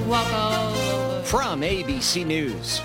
Welcome. From ABC News,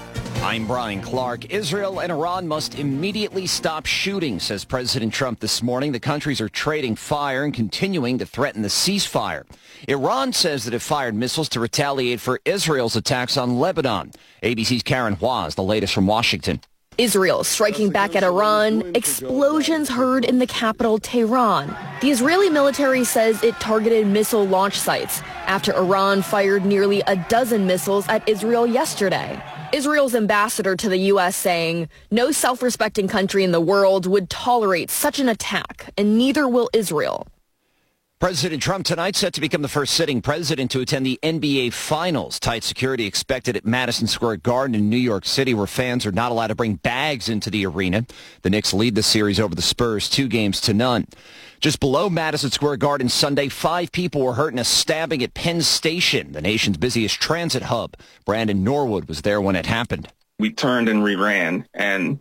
I'm Brian Clark. Israel and Iran must immediately stop shooting, says President Trump this morning. The countries are trading fire and continuing to threaten the ceasefire. Iran says that it fired missiles to retaliate for Israel's attacks on Lebanon. ABC's Karen Hua has the latest from Washington. Israel striking back at Iran, explosions heard in the capital, Tehran. The Israeli military says it targeted missile launch sites after Iran fired nearly a dozen missiles at Israel yesterday. Israel's ambassador to the U.S. saying no self-respecting country in the world would tolerate such an attack, and neither will Israel. President Trump tonight set to become the first sitting president to attend the NBA Finals. Tight security expected at Madison Square Garden in New York City, where fans are not allowed to bring bags into the arena. The Knicks lead the series over the Spurs 2-0. Just below Madison Square Garden Sunday, 5 people were hurt in a stabbing at Penn Station, the nation's busiest transit hub. Brandon Norwood was there when it happened. We turned and we ran, and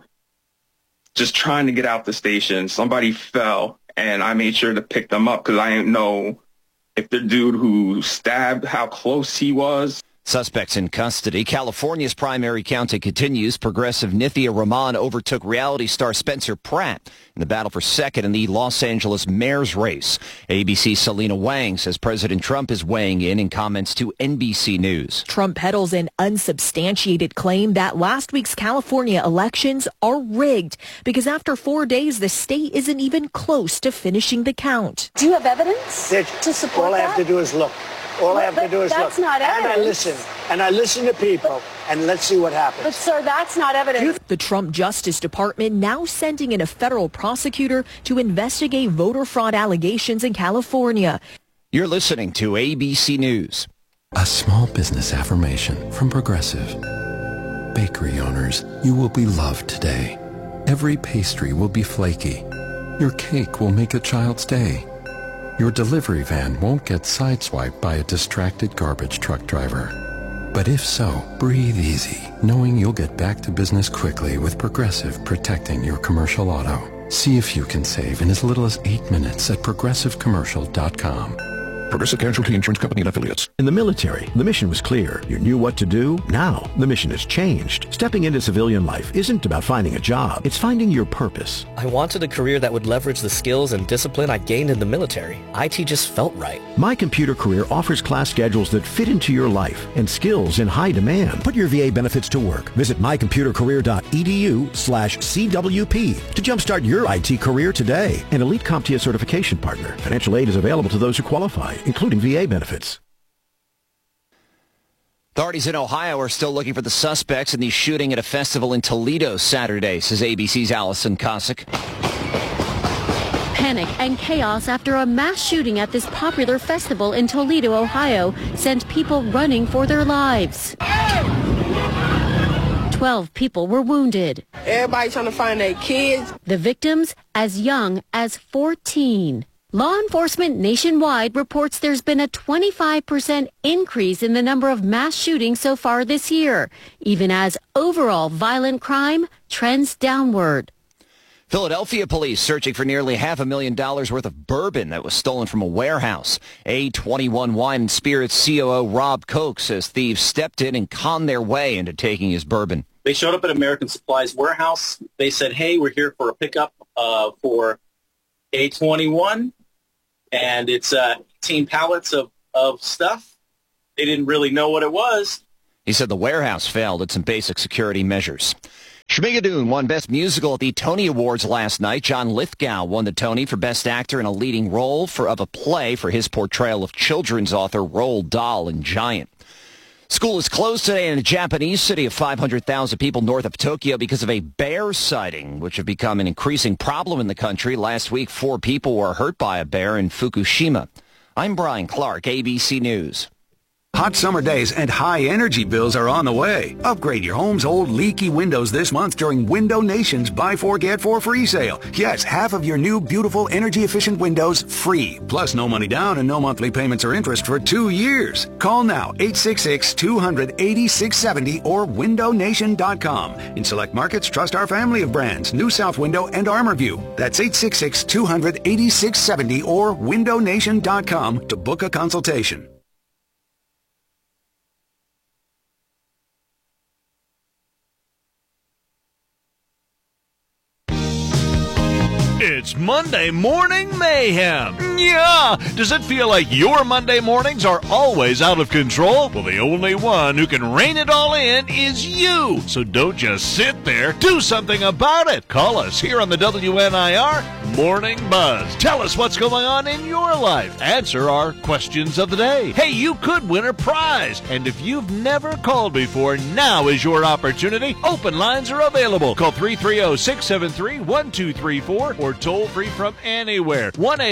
just trying to get out the station, somebody fell. And I made sure to pick them up because I didn't know if the dude who stabbed, how close he was. Suspects in custody. California's primary counting continues. Progressive Nithya Raman overtook reality star Spencer Pratt in the battle for second in the Los Angeles mayor's race. ABC's Selena Wang says President Trump is weighing in comments to NBC News. Trump peddles an unsubstantiated claim that last week's California elections are rigged because after 4 days, the state isn't even close to finishing the count. Do you have evidence to support all that? I have to do is look. All I have to do is look. That's not evidence. And I listen to people, and let's see what happens. But, sir, that's not evidence. The Trump Justice Department now sending in a federal prosecutor to investigate voter fraud allegations in California. You're listening to ABC News. A small business affirmation from Progressive. Bakery owners, you will be loved today. Every pastry will be flaky. Your cake will make a child's day. Your delivery van won't get sideswiped by a distracted garbage truck driver. But if so, breathe easy, knowing you'll get back to business quickly with Progressive protecting your commercial auto. See if you can save in as little as 8 minutes at progressivecommercial.com. Progressive Casualty Insurance Company and Affiliates. In the military, the mission was clear. You knew what to do. Now, the mission has changed. Stepping into civilian life isn't about finding a job. It's finding your purpose. I wanted a career that would leverage the skills and discipline I gained in the military. IT just felt right. My Computer Career offers class schedules that fit into your life and skills in high demand. Put your VA benefits to work. Visit mycomputercareer.edu/CWP to jumpstart your IT career today. An elite CompTIA certification partner. Financial aid is available to those who qualify, including VA benefits. Authorities in Ohio are still looking for the suspects in the shooting at a festival in Toledo Saturday, says ABC's Allison Cossack. Panic and chaos after a mass shooting at this popular festival in Toledo, Ohio, sent people running for their lives. 12 people were wounded. Everybody trying to find their kids. The victims as young as 14. Law enforcement nationwide reports there's been a 25% increase in the number of mass shootings so far this year, even as overall violent crime trends downward. Philadelphia police searching for nearly $500,000 worth of bourbon that was stolen from a warehouse. A21 Wine and Spirits COO Rob Koch says thieves stepped in and conned their way into taking his bourbon. They showed up at American Supply's warehouse. They said, hey, we're here for a pickup for A21, and it's 18 pallets of stuff. They didn't really know what it was. He said the warehouse failed at some basic security measures. Shmigadoon won Best Musical at the Tony Awards last night. John Lithgow won the Tony for Best Actor in a Leading Role of a Play for his portrayal of children's author Roald Dahl in Giant. School is closed today in a Japanese city of 500,000 people north of Tokyo because of a bear sighting, which have become an increasing problem in the country. Last week, 4 people were hurt by a bear in Fukushima. I'm Brian Clark, ABC News. Hot summer days and high energy bills are on the way. Upgrade your home's old leaky windows this month during Window Nation's Buy 4 Get 4 free sale. Yes, half of your new beautiful energy efficient windows free. Plus no money down and no monthly payments or interest for 2 years. Call now 866-200-8670 or windownation.com. In select markets, trust our family of brands, New South Window and ArmorView. That's 866-200-8670 or windownation.com to book a consultation. It's Monday Morning Mayhem. Yeah! Does it feel like your Monday mornings are always out of control? Well, the only one who can rein it all in is you. So don't just sit there. Do something about it. Call us here on the WNIR Morning Buzz. Tell us what's going on in your life. Answer our questions of the day. Hey, you could win a prize. And if you've never called before, now is your opportunity. Open lines are available. Call 330-673-1234 or toll free from anywhere.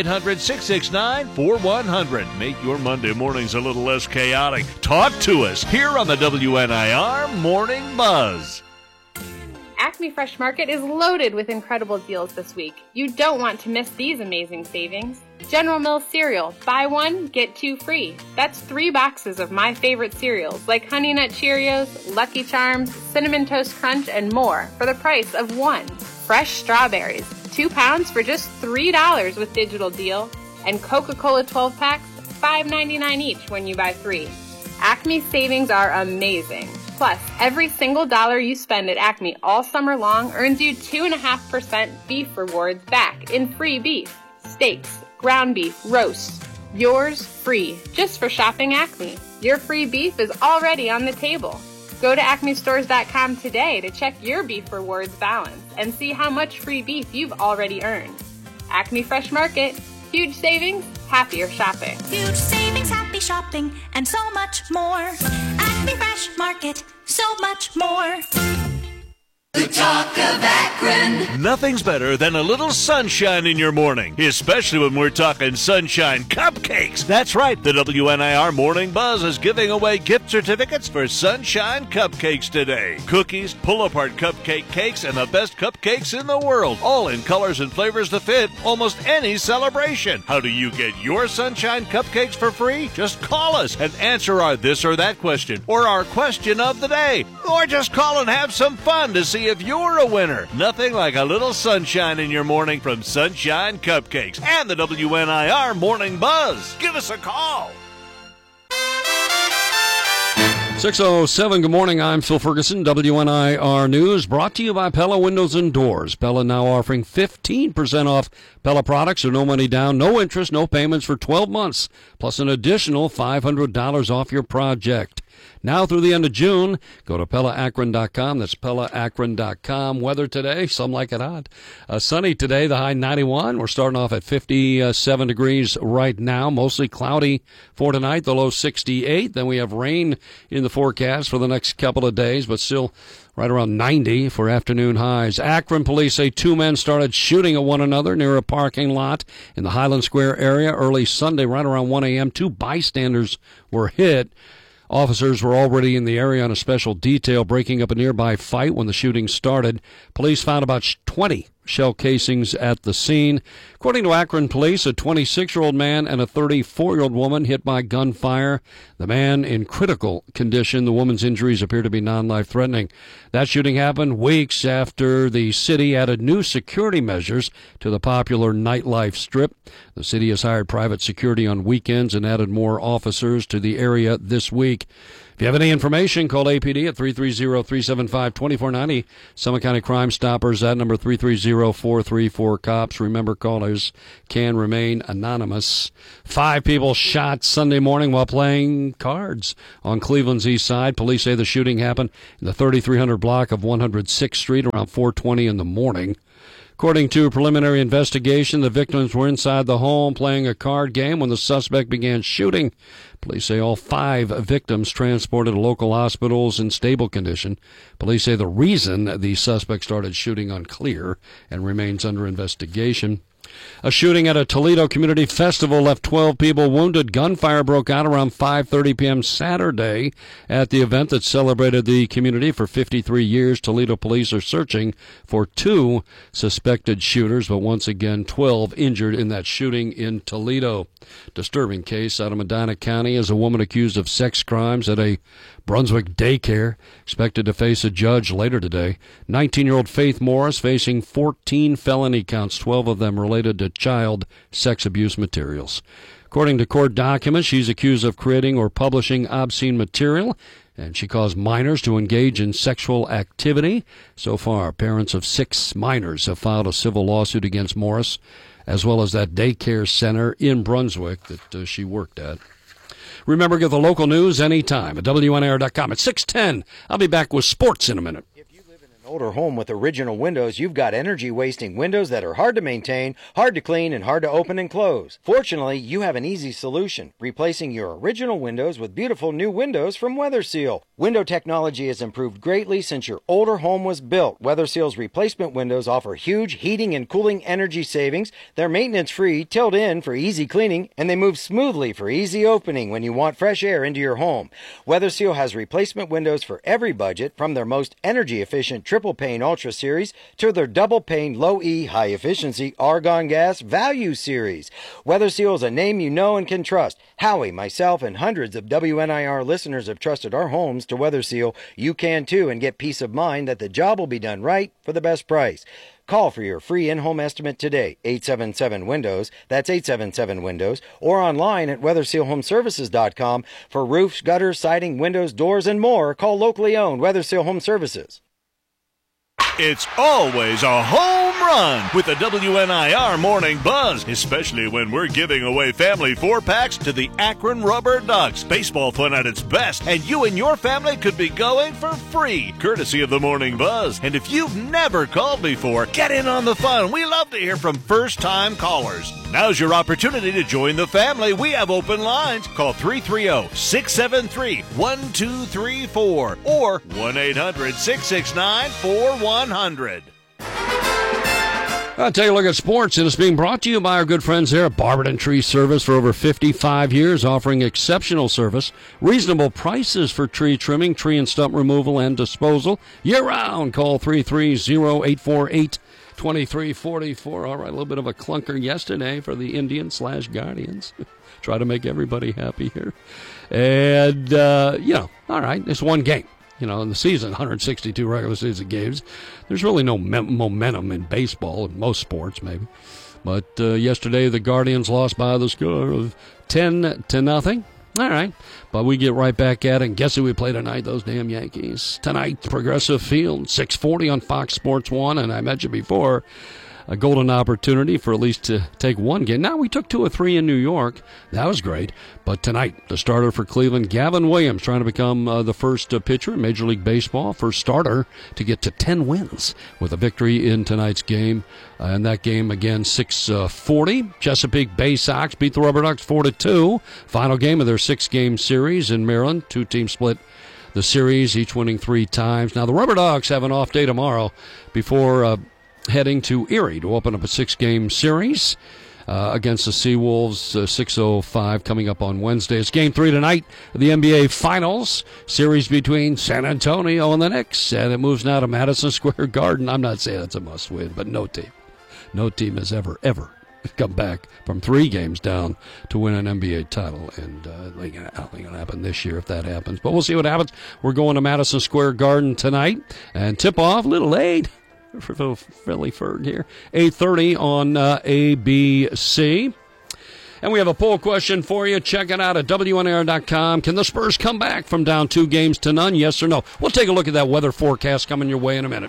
1-800-669-4100. Make your Monday mornings a little less chaotic. Talk to us here on the WNIR Morning Buzz. Acme Fresh Market is loaded with incredible deals this week. You don't want to miss these amazing savings. General Mills cereal, buy one, get two free. That's 3 boxes of my favorite cereals like Honey Nut Cheerios, Lucky Charms, Cinnamon Toast Crunch, and more for the price of 1. Fresh strawberries, 2 pounds for just $3 with digital deal. And Coca-Cola 12 packs, $5.99 each when you buy 3. Acme savings are amazing. Plus, every single dollar you spend at Acme all summer long earns you 2.5% beef rewards back in free beef, steaks, ground beef, roasts. Yours free, just for shopping Acme. Your free beef is already on the table. Go to acmestores.com today to check your beef rewards balance and see how much free beef you've already earned. Acme Fresh Market. Huge savings, happier shopping. Huge savings, happy shopping, and so much more. Acme Fresh Market, so much more. The talk of Akron. Nothing's better than a little sunshine in your morning, especially when we're talking sunshine cupcakes. That's right, the WNIR Morning Buzz is giving away gift certificates for sunshine cupcakes today. Cookies, pull-apart cupcake cakes, and the best cupcakes in the world, all in colors and flavors to fit almost any celebration. How do you get your sunshine cupcakes for free? Just call us and answer our this or that question, or our question of the day, or just call and have some fun to see if you're a winner. Nothing like a little sunshine in your morning from Sunshine Cupcakes and the WNIR Morning Buzz. Give us a call. 6:07, good morning. I'm Phil Ferguson, WNIR News, brought to you by Pella Windows and Doors. Pella now offering 15% off Pella products, or no money down, no interest, no payments for 12 months, plus an additional $500 off your project. Now through the end of June, go to PellaAkron.com. That's PellaAkron.com. Weather today, some like it hot. Sunny today, the high 91. We're starting off at 57 degrees right now. Mostly cloudy for tonight, the low 68. Then we have rain in the forecast for the next couple of days, but still right around 90 for afternoon highs. Akron police say 2 men started shooting at one another near a parking lot in the Highland Square area early Sunday, right around 1 a.m. 2 bystanders were hit. Officers were already in the area on a special detail, breaking up a nearby fight when the shooting started. Police found about 20 shell casings at the scene. According to Akron police, a 26-year-old man and a 34-year-old woman hit by gunfire. The man in critical condition. The woman's injuries appear to be non-life-threatening. That shooting happened weeks after the city added new security measures to the popular nightlife strip. The city has hired private security on weekends and added more officers to the area this week. If you have any information, call APD at 330-375-2490. Summit County Crime Stoppers, that number 330-434-COPS. Remember, callers can remain anonymous. 5 people shot Sunday morning while playing cards on Cleveland's east side. Police say the shooting happened in the 3300 block of 106th Street around 4:20 in the morning. According to a preliminary investigation, the victims were inside the home playing a card game when the suspect began shooting. Police say all 5 victims transported to local hospitals in stable condition. Police say the reason the suspect started shooting unclear and remains under investigation. A shooting at a Toledo community festival left 12 people wounded. Gunfire broke out around 5:30 p.m. Saturday at the event that celebrated the community for 53 years. Toledo police are searching for 2 suspected shooters, but once again 12 injured in that shooting in Toledo. Disturbing case out of Medina County as a woman accused of sex crimes at a Brunswick daycare expected to face a judge later today. 19-year-old Faith Morris facing 14 felony counts, 12 of them related to child sex abuse materials. According to court documents, she's accused of creating or publishing obscene material And she caused minors to engage in sexual activity. So far, parents of 6 minors have filed a civil lawsuit against Morris, as well as that daycare center in Brunswick that she worked at. Remember, get the local news anytime at WNIR.com. At 6:10, I'll be back with sports in a minute. Older home with original windows, you've got energy-wasting windows that are hard to maintain, hard to clean, and hard to open and close. Fortunately, you have an easy solution, replacing your original windows with beautiful new windows from WeatherSeal. Window technology has improved greatly since your older home was built. WeatherSeal's replacement windows offer huge heating and cooling energy savings. They're maintenance-free, tilled in for easy cleaning, and they move smoothly for easy opening when you want fresh air into your home. WeatherSeal has replacement windows for every budget, from their most energy-efficient triple pane Ultra Series to their double pane low E high efficiency argon gas value series. WeatherSeal is a name you know and can trust. Howie, myself, and hundreds of WNIR listeners have trusted our homes to WeatherSeal. You can too, and get peace of mind that the job will be done right for the best price. Call for your free in-home estimate today, 877-WINDOWS, that's 877-WINDOWS, or online at WeatherSealHomeservices.com for roofs, gutters, siding, windows, doors, and more. Call locally owned WeatherSeal Home Services. It's always a home run with the WNIR Morning Buzz, especially when we're giving away family 4-packs to the Akron Rubber Ducks. Baseball fun at its best, and you and your family could be going for free, courtesy of the Morning Buzz. And if you've never called before, get in on the fun. We love to hear from first-time callers. Now's your opportunity to join the family. We have open lines. Call 330-673-1234 or 1-800-669-4100. I'll take a look at sports, and it's being brought to you by our good friends here at Barberton Tree Service for over 55 years, offering exceptional service, reasonable prices for tree trimming, tree and stump removal, and disposal year-round. Call 330-848-2344. All right, a little bit of a clunker yesterday for the Indians/Guardians. Try to make everybody happy here. And, all right, it's one game. In the season, 162 regular season games. There's really no momentum in baseball, in most sports maybe. But yesterday, the Guardians lost by the score of 10-0. All right, but we get right back at it. And guess who we play tonight? Those damn Yankees. Tonight, Progressive Field, 6:40 on Fox Sports 1. And I mentioned before, a golden opportunity for at least to take one game. Now, we took 2 or 3 in New York. That was great. But tonight, the starter for Cleveland, Gavin Williams, trying to become the first pitcher in Major League Baseball, first starter to get to 10 wins with a victory in tonight's game. And that game, again, 6:40. Chesapeake Bay Sox beat the Rubber Ducks 4-2. Final game of their 6-game series in Maryland. 2 teams split the series, each winning 3 times. Now, the Rubber Ducks have an off day tomorrow before heading to Erie to open up a 6-game series against the Seawolves. 6:05 coming up on Wednesday. It's Game 3 tonight of the NBA Finals. Series between San Antonio and the Knicks. And it moves now to Madison Square Garden. I'm not saying it's a must-win, but no team has ever come back from 3 games down to win an NBA title. And I think it's going to happen this year if that happens. But we'll see what happens. We're going to Madison Square Garden tonight. And tip-off, a little late for Philly Ferg here, 8:30 on ABC. And we have a poll question for you. Check it out at WNIR.com. Can the Spurs come back from down 2-0? Yes or no? We'll take a look at that weather forecast coming your way in a minute.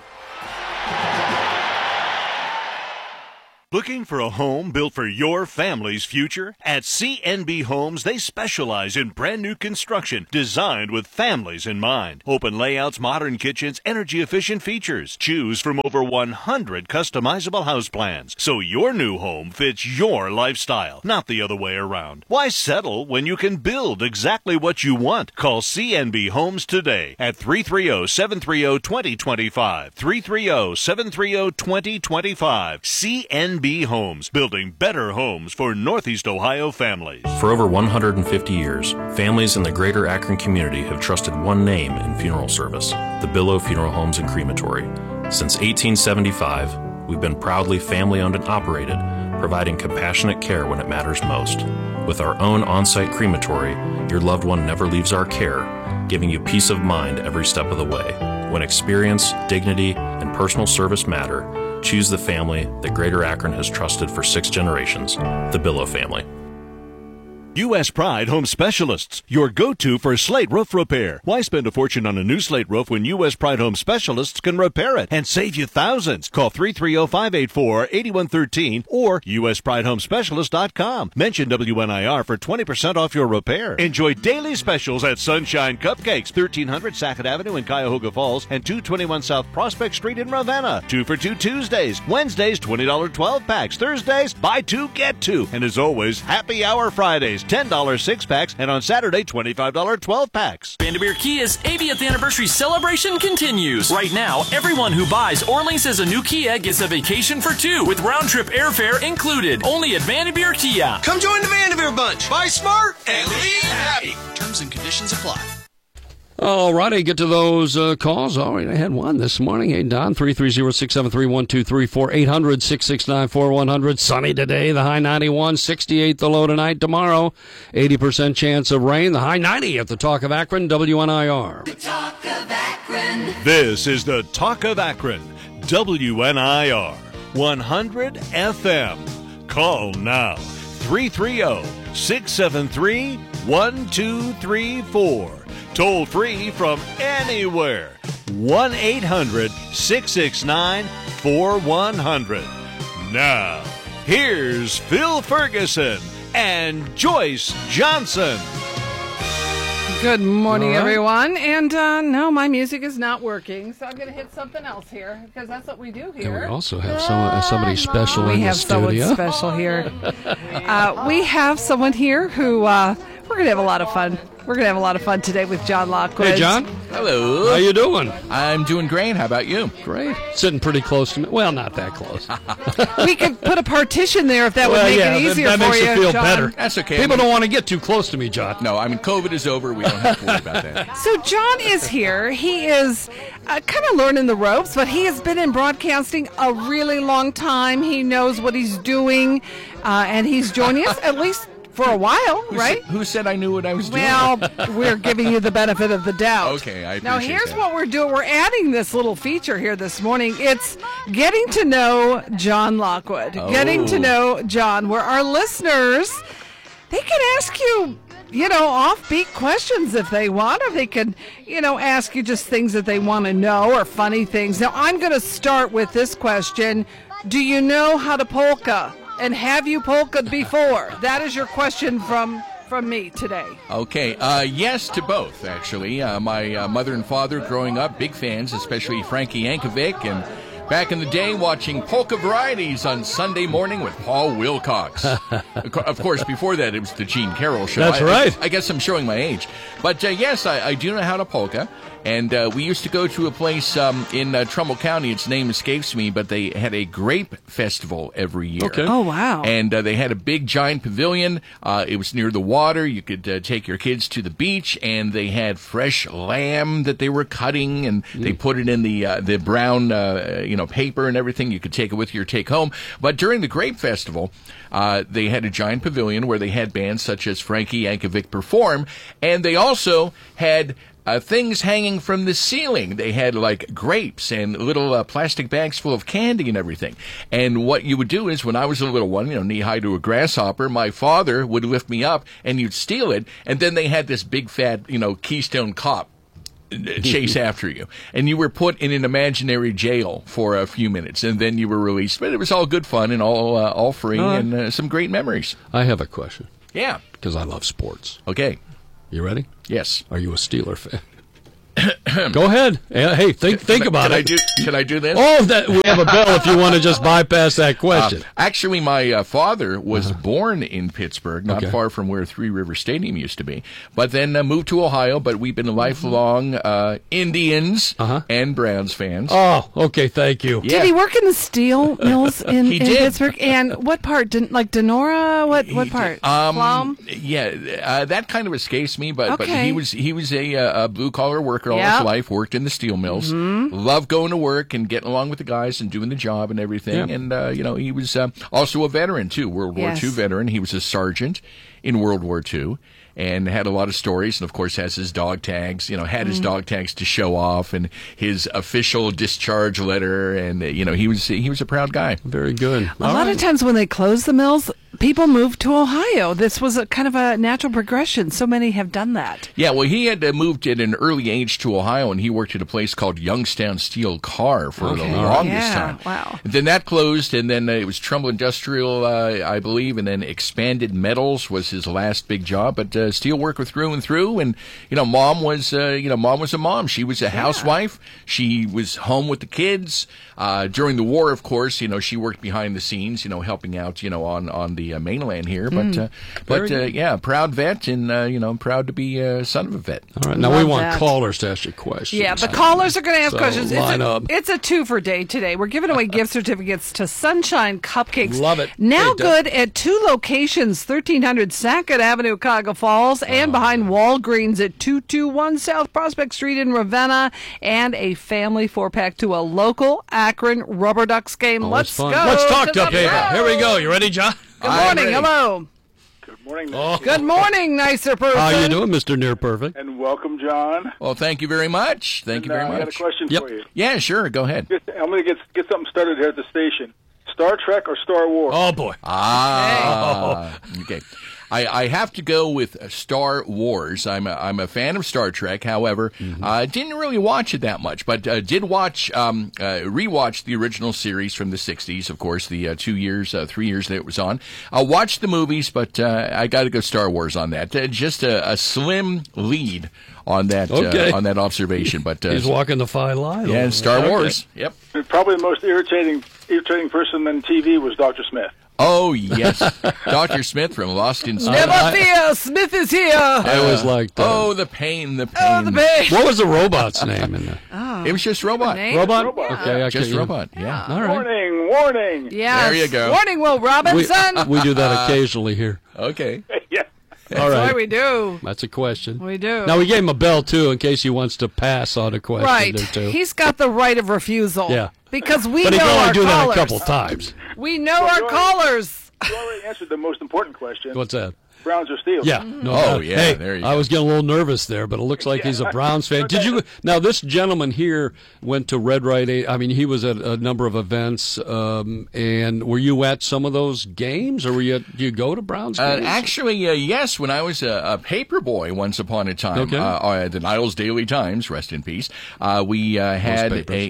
Looking for a home built for your family's future? At CNB Homes, they specialize in brand new construction designed with families in mind. Open layouts, modern kitchens, energy-efficient features. Choose from over 100 customizable house plans, so your new home fits your lifestyle, not the other way around. Why settle when you can build exactly what you want? Call CNB Homes today at 330-730-2025. 330-730-2025. CNB Homes, building better homes for Northeast Ohio families. For over 150 years, families in the greater Akron community have trusted one name in funeral service, the Billow Funeral Homes and Crematory. Since 1875, we've been proudly family-owned and operated, providing compassionate care when it matters most. With our own on-site crematory, your loved one never leaves our care, giving you peace of mind every step of the way. When experience, dignity, and personal service matter, choose the family that Greater Akron has trusted for 6 generations, the Billow family. U.S. Pride Home Specialists, your go-to for slate roof repair. Why spend a fortune on a new slate roof when U.S. Pride Home Specialists can repair it and save you thousands? Call 330-584-8113 or uspridehomespecialist.com. Mention WNIR for 20% off your repair. Enjoy daily specials at Sunshine Cupcakes, 1300 Sackett Avenue in Cuyahoga Falls and 221 South Prospect Street in Ravenna. 2 for $2 Tuesdays. Wednesdays, $20 12-packs. Thursdays, buy 2, get 2. And as always, happy hour Fridays. $10 6-packs, and on Saturday, $25 12-packs. Vandermeer Kia's 80th anniversary celebration continues. Right now, everyone who buys or leases a new Kia gets a vacation for 2 with round-trip airfare included. Only at Vandermeer Kia. Come join the Vandermeer bunch. Buy smart and leave happy. Terms and conditions apply. All righty, get to those calls. All right, I had one this morning. Hey, Don, 330-673-1234, 800-669-4100. Sunny today, the high 91, 68 the low tonight. Tomorrow, 80% chance of rain, the high 90 at the Talk of Akron, WNIR. The Talk of Akron. This is the Talk of Akron, WNIR, 100 FM. Call now, 330-673-1234. Toll free from anywhere. 1-800-669-4100. Now, here's Phil Ferguson and Joyce Johnson. Good morning, right. everyone. And no, my music is not working, so I'm going to hit something else here because that's what we do here. And we also have somebody special in the studio. We have someone special here. We have someone here who we're going to have a lot of fun. We're going to have a lot of fun today with John Lockwood. Hey, John. Hello. How you doing? I'm doing great. How about you? Great. Sitting pretty close to me. Well, not that close. We could put a partition there if that would make it easier that for makes you, it feel John. better. That's okay. People don't want to get too close to me, John. No, I mean, COVID is over. We don't have to worry about that. So John is here. He is kind of learning the ropes, but he has been in broadcasting a really long time. He knows what he's doing, and he's joining us at least for a while, right? Who said I knew what I was doing? Well, we're giving you the benefit of the doubt. Okay, I appreciate Now, here's that. what we're doing. We're adding this little feature here this morning. It's getting to know John Lockwood. Getting to know John, where our listeners, they can ask you, offbeat questions if they want, or they can, ask you just things that they want to know or funny things. Now, I'm going to start with this question. Do you know how to polka? And have you polka'd before? That is your question from me today. Okay, yes to both, actually. My mother and father, growing up, big fans, especially Frankie Yankovic, and back in the day, watching Polka Varieties on Sunday morning with Paul Wilcox. Of course, before that, it was the Gene Carroll Show. That's right. I guess I'm showing my age. But yes, I do know how to polka. And we used to go to a place in Trumbull County. Its name escapes me, but they had a grape festival every year. Okay. Oh, wow. And they had a big, giant pavilion. It was near the water. You could take your kids to the beach, and they had fresh lamb that they were cutting, and they put it in the brown paper and everything. You could take it with you or take home. But during the grape festival, they had a giant pavilion where they had bands such as Frankie Yankovic perform, and they also had things hanging from the ceiling. They had like grapes and little plastic bags full of candy and everything. And what you would do is, when I was a little one, knee-high to a grasshopper, my father would lift me up and you'd steal it. And then they had this big fat, Keystone Cop chase after you. And you were put in an imaginary jail for a few minutes, and then you were released. But it was all good fun and all free and some great memories. I have a question. Yeah. Because I love sports. Okay. You ready? Yes. Are you a Steeler fan? Go ahead. Hey, think about it. Can I do this? Oh, we have a bell if you want to just bypass that question. Actually, my father was born in Pittsburgh, not far from where Three River Stadium used to be, but then moved to Ohio. But we've been lifelong Indians and Browns fans. Oh, okay. Thank you. Yeah. Did he work in the steel mills in Pittsburgh? And what part? Like Denora? What part? Plum? Yeah, that kind of escapes me. But he was a blue collar worker all his life. Worked in the steel mills. Loved going to work and getting along with the guys and doing the job and everything. And he was also a veteran too, World War II veteran. He was a sergeant in World War II. And had a lot of stories, and of course has his dog tags, had his dog tags to show off, and his official discharge letter, and he was a proud guy. Very good. A lot of times when they close the mills, people moved to Ohio. This was a kind of a natural progression. So many have done that. Yeah, well, he had moved at an early age to Ohio, and he worked at a place called Youngstown Steel Car for the longest time. Wow. Then that closed, and then it was Trumbull Industrial, I believe, and then Expanded Metals was his last big job. But steel work through and through, and mom was a mom. She was a housewife. She was home with the kids during the war. Of course, she worked behind the scenes, helping out, on the mainland here. But proud vet, and proud to be son of a vet. All right, now we want callers to ask you questions. Yeah, the callers are going to ask questions. Line up. It's a two-for day today. We're giving away gift certificates to Sunshine Cupcakes. Love it. Now good at 2 locations, 1300 Sackett Avenue, Cuyahoga Falls, and behind Walgreens at 221 South Prospect Street in Ravenna, and a family 4-pack to a local Akron Rubber Ducks game. Let's go. Let's talk to people. Here we go. You ready, John? Good morning. Hello. Good morning. Good morning, nicer person. How you doing, Mr. Near Perfect? And welcome, John. Well, thank you very much. Thank you very much. I got a question for you. Yeah, sure. Go ahead. I'm going to get something started here at the station. Star Trek or Star Wars? Oh, boy. Okay. I have to go with Star Wars. I'm a fan of Star Trek. However, didn't really watch it that much, but did watch rewatch the original series from the 60s. Of course, the 3 years that it was on. I watched the movies, but I got to go Star Wars on that. Just a slim lead on that on that observation. But he's walking the fine line. Yeah, Star Wars. Yep. Probably the most irritating person on TV was Dr. Smith. Oh, yes. Dr. Smith from Lost in Space. Never fear, Smith is here. I was like, the pain. Oh, the pain. What was the robot's name in there? It was just Robot. Robot? Okay, just Robot. Yeah. All right. Warning. Yes. There you go. Warning, Will Robinson. We do that occasionally here. Okay. Yeah. All right. That's why we do. That's a question. We do. Now, we gave him a bell, too, in case he wants to pass on a question right. or two. He's got the right of refusal. Yeah. Because we but know he can only our do callers. that a couple times. We know our callers. You already answered the most important question. What's that? Browns or Steelers? Yeah. No, yeah. Hey, there you go. I was getting a little nervous there, but it looks like he's a Browns fan. Did you? Now, this gentleman here went to Red Right 8. I mean, he was at a number of events. And were you at some of those games, or were you? Do you go to Browns games? Actually, yes. When I was a paper boy once upon a time, at the Niles Daily Times, rest in peace, we had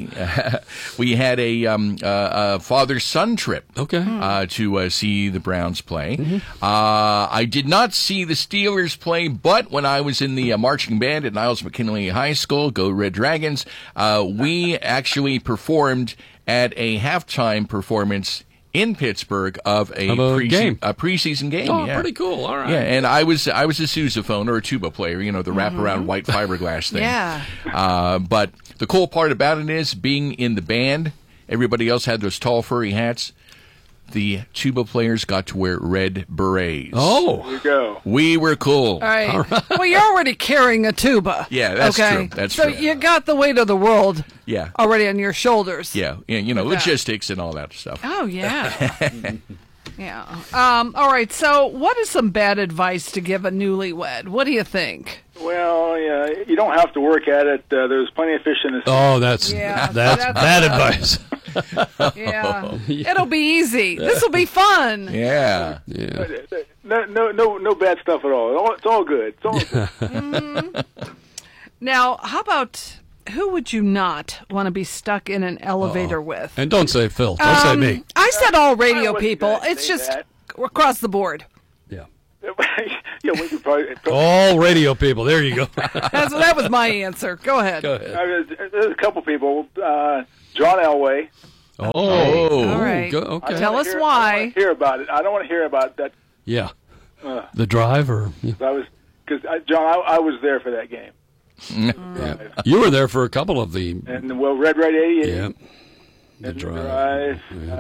a father-son trip. To see the Browns play. I did not see the Steelers play, but when I was in the marching band at Niles McKinley High School, Go Red Dragons, we actually performed at a halftime performance in Pittsburgh of a preseason game. Oh, pretty cool. All right. Yeah, and I was a sousaphone or a tuba player, the wraparound white fiberglass thing. Yeah. But the cool part about it is being in the band, everybody else had those tall furry hats. The tuba players got to wear red berets. Oh. There you go. We were cool. All right. Well, you're already carrying a tuba. Yeah, that's true. That's true. So you got the weight of the world already on your shoulders. Yeah, logistics and all that stuff. Oh, yeah. Yeah. All right, so what is some bad advice to give a newlywed? What do you think? Well, yeah, you don't have to work at it. There's plenty of fish in the sea. Oh, that's bad advice. Yeah, it'll be easy. This will be fun. Yeah. No bad stuff at all. It's all good. It's all good. Now, how about who would you not want to be stuck in an elevator with? And don't say Phil. Don't say me. I said all radio people. It's just across the board. Yeah. We could probably all radio people. There you go. That was my answer. Go ahead. There's a couple people. John Elway. Oh, all right. Okay. Tell us why. I don't want to hear about that. Yeah. The drive, or because John, I was there for that game. Yeah. You were there for a couple of the. And Red Right 88. Yeah. The drive.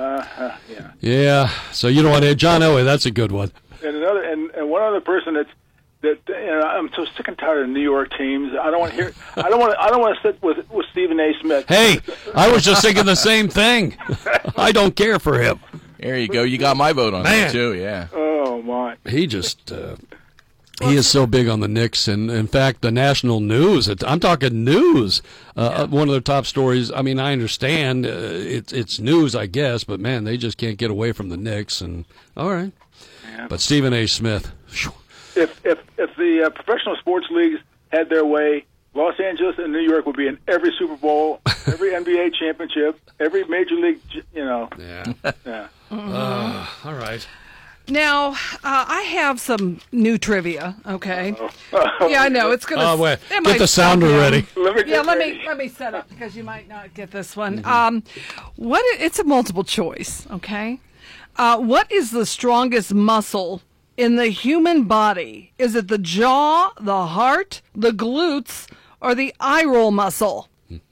Yeah. So you don't want to John Elway. That's a good one. And one other person that I'm so sick and tired of New York teams. I don't want to hear. I don't want to sit with Stephen A. Smith. Hey, I was just thinking the same thing. I don't care for him. There you go. You got my vote on that too. Yeah. Oh my. He just. He is so big on the Knicks, and in fact, the national news. I'm talking news. One of their top stories. I mean, I understand it's news, I guess, but man, they just can't get away from the Knicks. And all right. But Stephen A. Smith, whew. If the professional sports leagues had their way, Los Angeles and New York would be in every Super Bowl, every NBA championship, every major league. Yeah. All right. Now, I have some new trivia, okay? Yeah, I know. It's going to... wait. Get the sounder ready. Let me set up, because you might not get this one. It's a multiple choice, okay? What is the strongest muscle in the human body? Is it the jaw, the heart, the glutes, or the eye roll muscle?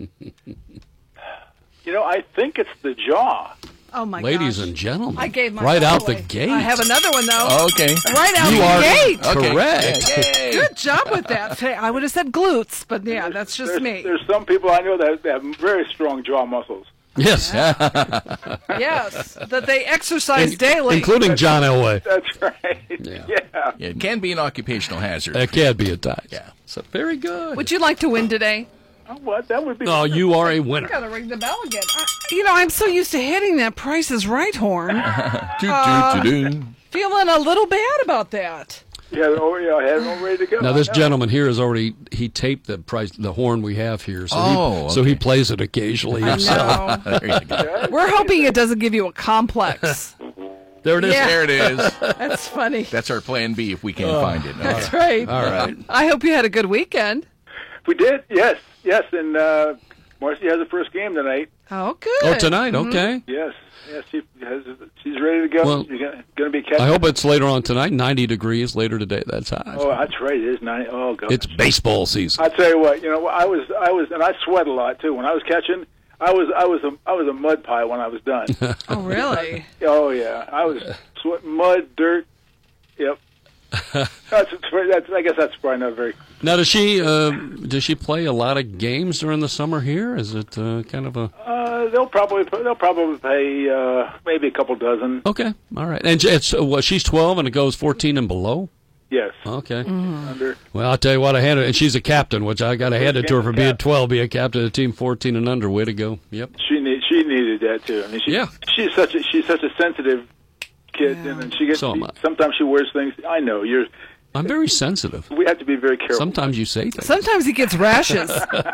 I think it's the jaw. Oh, my Ladies gosh. and gentlemen, I gave my right out away. the gate. I have another one, though. Okay. Right out You the are gate. correct. Yay. Good job with that. I would have said glutes, but yeah, that's just me. There's some people I know that have very strong jaw muscles. Yes. Yes, that they exercise daily. Including John Elway. That's right. Yeah, it can be an occupational hazard. It can be at times. Yeah. So very good. Would you like to win today? Oh, what? That would be. Oh, you are a winner. I gotta ring the bell again. I'm so used to hitting that Price is Right horn. Feeling a little bad about that. Yeah, I had it all ready to go. Now this gentleman here has he taped the horn we have here, so he plays it occasionally himself. There you go. We're hoping it doesn't give you a complex. There it is. Yeah. There it is. That's funny. That's our plan B if we can't find it. That's right. All right. I hope you had a good weekend. We did, yes, and Marcy has her first game tonight. Oh, good. Oh, tonight, okay. Yes, she's ready to go. Well, She's going to be catching. I hope it's later on tonight. 90 degrees later today. That's hot. Oh, that's right. It is 90. Oh, God. It's baseball season. I tell you what. I was, and I sweat a lot too. When I was catching, I was a mud pie when I was done. Oh, really? Oh, yeah. I was sweating mud, dirt. Yep. I guess that's probably not very. Now, does she play a lot of games during the summer here? Is it kind of a? They'll probably pay maybe a couple dozen. Okay, all right. And she's 12 and it goes 14 and below. Yes. Okay. Under. Well, I'll tell you what, and she's a captain, which I got to hand it to her for being 12, be a captain of the team 14 and under. Way to go. Yep. She needed that too. I mean, she's such a sensitive kid, and she gets. Sometimes she wears things. I know I'm very sensitive. We have to be very careful. Sometimes you say things. Sometimes he gets rashes.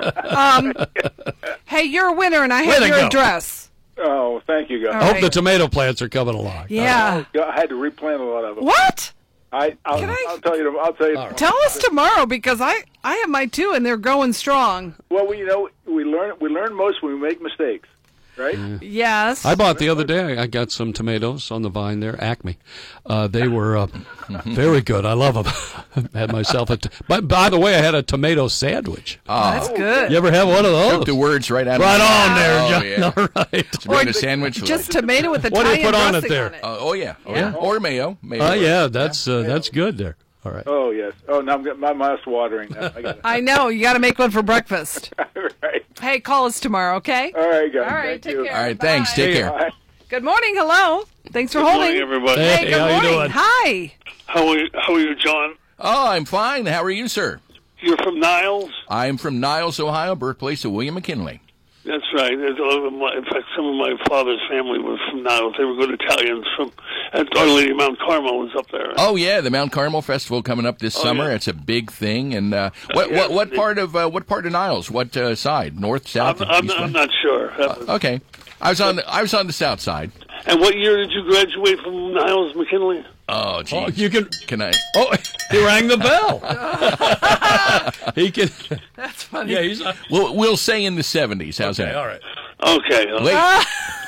Hey, you're a winner, and I have your address. Oh, thank you, guys. I hope the tomato plants are coming along. Yeah. I had to replant a lot of them. What? I'll tell you. I'll tell you. Right. Tell us tomorrow, because I have my two, and they're going strong. Well, we learn most when we make mistakes. Right? Yes. I bought the other day. I got some tomatoes on the vine there, Acme. They were very good. I love them. Had myself by the way, I had a tomato sandwich. Oh, that's good. You ever have one of those? Took the words right out. Right on there, John. Yeah. All right. Tomato sandwich. Just tomato with what do you put on it there? Oh yeah. Or mayo. Oh yeah, that's good there. All right. Oh yes. Oh, now I'm getting my mouth's watering. I know. You got to make one for breakfast. Right. Hey, call us tomorrow, okay? All right, guys. All right, take care. All right, thanks. Take care. Bye. Good morning. Hello. Thanks for holding. Good morning, everybody. Hey, good morning. You doing? Hi. How are you, John? Oh, I'm fine. How are you, sir? You're from Niles? I'm from Niles, Ohio, birthplace of William McKinley. That's right. In fact, some of my father's family was from Niles. They were good Italians and Our Lady of Mount Carmel was up there. Oh yeah, the Mount Carmel Festival coming up this summer. Yeah. It's a big thing. And what part of Niles? What side? North, south? I'm not sure. Okay, I was on the south side. And what year did you graduate from Niles McKinley? Oh, geez. Oh, can I? Oh, he rang the bell. He can. That's funny. Yeah, we'll say in the 70s. How's that? All right. Okay.